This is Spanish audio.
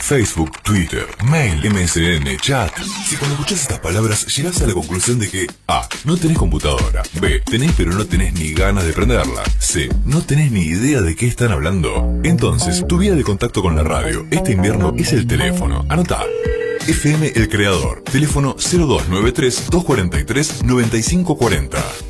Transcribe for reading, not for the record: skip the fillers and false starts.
Facebook, Twitter, mail, MSN, chat. Si cuando escuchás estas palabras llegás a la conclusión de que A. No tenés computadora. B. Tenés pero no tenés ni ganas de prenderla. C. No tenés ni idea de qué están hablando. Entonces, tu vía de contacto con la radio este invierno es el teléfono. Anotá. FM El Creador. Teléfono 0293 243 9540.